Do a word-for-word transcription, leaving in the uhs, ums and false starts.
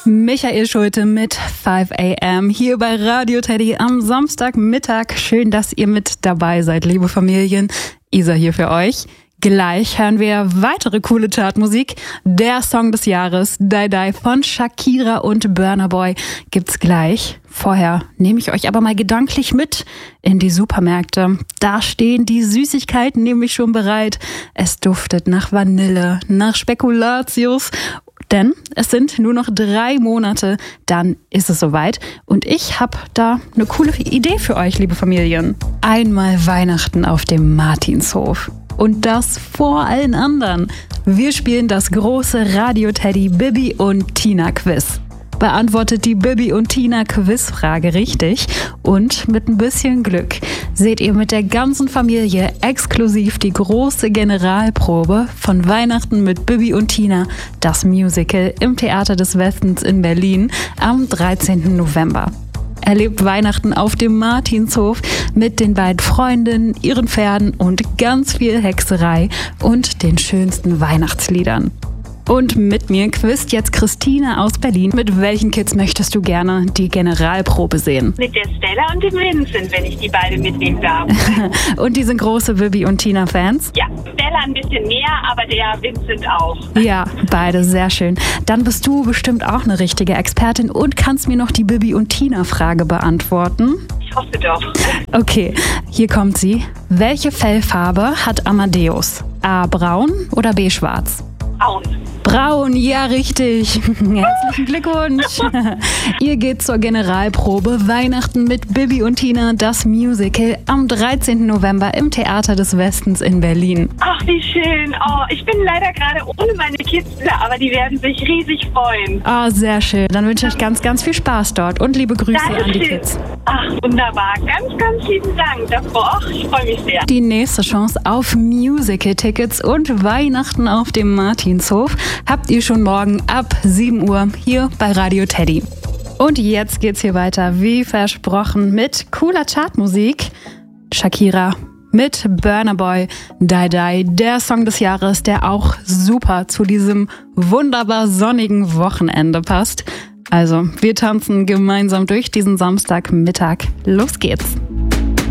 Michael Schulte mit five a m hier bei Radio Teddy am Samstagmittag. Schön, dass ihr mit dabei seid, liebe Familien. Isa hier für euch. Gleich hören wir weitere coole Chartmusik. Der Song des Jahres, Die Die von Shakira und Burna Boy, gibt's gleich. Vorher nehme ich euch aber mal gedanklich mit in die Supermärkte. Da stehen die Süßigkeiten nämlich schon bereit. Es duftet nach Vanille, nach Spekulatius. Denn es sind nur noch drei Monate, dann ist es soweit. Und ich habe da eine coole Idee für euch, liebe Familien. Einmal Weihnachten auf dem Martinshof. Und das vor allen anderen. Wir spielen das große Radio Teddy Bibi und Tina Quiz. Beantwortet die Bibi und Tina Quizfrage richtig und mit ein bisschen Glück seht ihr mit der ganzen Familie exklusiv die große Generalprobe von Weihnachten mit Bibi und Tina, das Musical im Theater des Westens in Berlin am dreizehnten November. Erlebt Weihnachten auf dem Martinshof mit den beiden Freundinnen, ihren Pferden und ganz viel Hexerei und den schönsten Weihnachtsliedern. Und mit mir quizt jetzt Christine aus Berlin. Mit welchen Kids möchtest du gerne die Generalprobe sehen? Mit der Stella und dem Vincent, wenn ich die beiden mitnehmen darf. Und die sind große Bibi und Tina-Fans? Ja, Stella ein bisschen mehr, aber der Vincent auch. Ja, beide, sehr schön. Dann bist du bestimmt auch eine richtige Expertin und kannst mir noch die Bibi und Tina-Frage beantworten. Ich hoffe doch. Okay, hier kommt sie. Welche Fellfarbe hat Amadeus? A. Braun oder B. Schwarz? Braun. Braun, ja richtig. Herzlichen Glückwunsch. Ihr geht zur Generalprobe Weihnachten mit Bibi und Tina, das Musical, am dreizehnten November im Theater des Westens in Berlin. Ach, wie schön. Oh, ich bin leider gerade ohne meine Kids da, aber die werden sich riesig freuen. Oh, sehr schön. Dann wünsche ich ganz, ganz viel Spaß dort und liebe Grüße Dankeschön an die Kids. Ach, wunderbar. Ganz, ganz lieben Dank davor. Ach, ich freue mich sehr. Die nächste Chance auf Musical-Tickets und Weihnachten auf dem Martinshof habt ihr schon morgen ab sieben Uhr hier bei Radio Teddy. Und jetzt geht's hier weiter, wie versprochen, mit cooler Chartmusik. Shakira mit Burna Boy, Die Die, der Song des Jahres, der auch super zu diesem wunderbar sonnigen Wochenende passt. Also, wir tanzen gemeinsam durch diesen Samstagmittag. Los geht's!